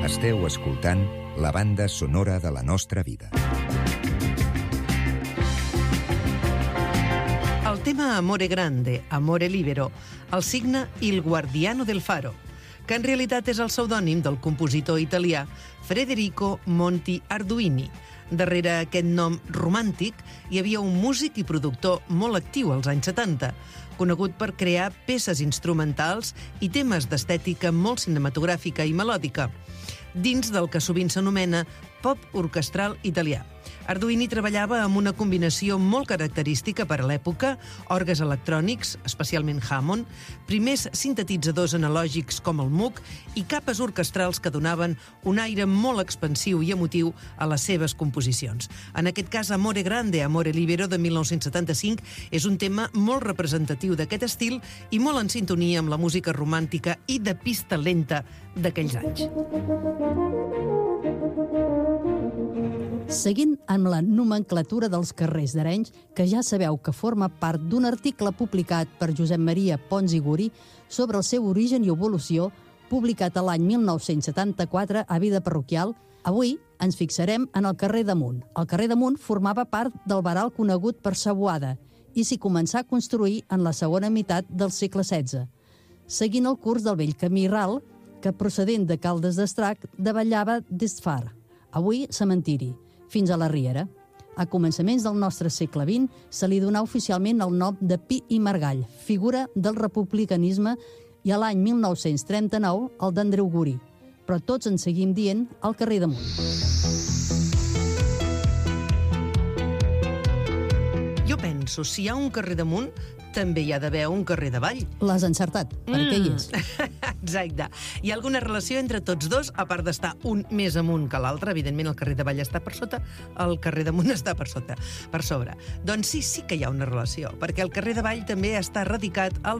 Esteu escoltant la banda sonora de la nostra vida. El tema Amore Grande, Amore Libero, el signa Il Guardiano del Faro, que en realitat és el pseudònim del compositor italià Federico Monti Arduini. Darrere aquest nom romàntic hi havia un músic i productor molt actiu als anys 70, conegut per crear peces instrumentals i temes d'estètica molt cinematogràfica i melòdica, dins del que sovint s'anomena pop orquestral italià. Arduini treballava amb una combinació molt característica per a l'època, orgues electrònics, especialment Hammond, primers sintetitzadors analògics com el Moog i capes orquestrals que donaven un aire molt expansiu i emotiu a les seves composicions. En aquest cas, Amore Grande, Amore Libero, de 1975, és un tema molt representatiu d'aquest estil i molt en sintonia amb la música romàntica i de pista lenta d'aquells anys. Seguint amb la nomenclatura dels carrers d'Arenys, que ja sabeu que forma part d'un article publicat per Josep Maria Pons i Guri sobre el seu origen i evolució, publicat a l'any 1974 a Vida Parroquial, avui ens fixarem en el carrer d'Amunt. El carrer d'Amunt formava part del varal conegut per Sa Boada i s'hi començà a construir en la segona meitat del segle XVI, seguint el curs del vell camí ral que, procedent de Caldes d'Estrac, davallava d'Estfar, avui cementiri, fins a la Riera. A començaments del nostre segle XX se li donà oficialment el nom de Pi i Margall, figura del republicanisme, i a l'any 1939 el d'Andreu Guri. Però tots en seguim dient el carrer d'Amunt. Jo penso, si hi ha un carrer damunt, també hi ha d'haver un carrer davall. L'has encertat, perquè hi és. Exacte. Hi ha alguna relació entre tots dos, a part d'estar un més amunt que l'altre? Evidentment, el carrer davall està per sota, el carrer damunt està per sota, per sobre. Doncs sí que hi ha una relació, perquè el carrer davall també està radicat al